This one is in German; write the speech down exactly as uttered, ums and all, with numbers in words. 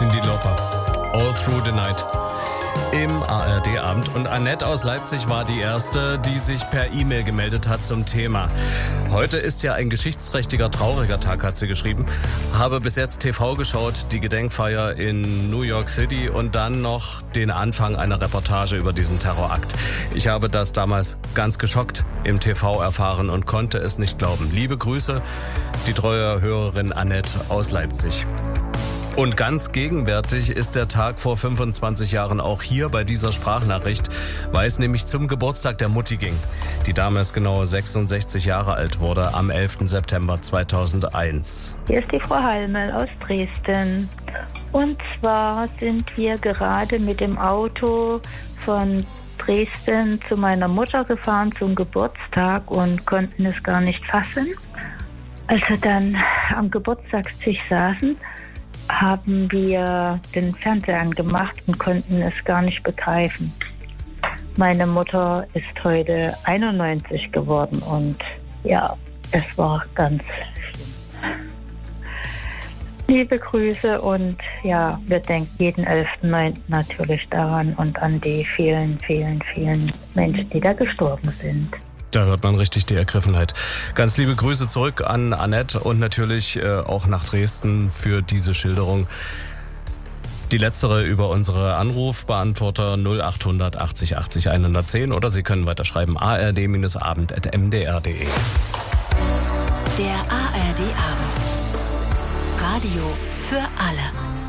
Cyndi Lauper. All Through the Night. Im A R D-Abend. Und Annette aus Leipzig war die Erste, die sich per E-Mail gemeldet hat zum Thema. Heute ist ja ein geschichtsträchtiger, trauriger Tag, hat sie geschrieben. Habe bis jetzt T V geschaut, die Gedenkfeier in New York City und dann noch den Anfang einer Reportage über diesen Terrorakt. Ich habe das damals ganz geschockt im T V erfahren und konnte es nicht glauben. Liebe Grüße, die treue Hörerin Annette aus Leipzig. Und ganz gegenwärtig ist der Tag vor fünfundzwanzig Jahren auch hier bei dieser Sprachnachricht, weil es nämlich zum Geburtstag der Mutti ging, die damals genau sechsundsechzig Jahre alt wurde, am elften September zweitausendeins. Hier ist die Frau Halmel aus Dresden. Und zwar sind wir gerade mit dem Auto von Dresden zu meiner Mutter gefahren zum Geburtstag und konnten es gar nicht fassen. Als wir dann am Geburtstagstisch saßen, haben wir den Fernseher angemacht und konnten es gar nicht begreifen. Meine Mutter ist heute einundneunzig geworden und ja, es war ganz schlimm. Liebe Grüße und ja, wir denken jeden elften neunten natürlich daran und an die vielen, vielen, vielen Menschen, die da gestorben sind. Da hört man richtig die Ergriffenheit. Ganz liebe Grüße zurück an Annette und natürlich äh, auch nach Dresden für diese Schilderung. Die letztere über unsere Anrufbeantworter null achthundert achtzig achtzig hundertzehn oder Sie können weiterschreiben a r d abend at m d r punkt d e. Der A R D-Abend. Radio für alle.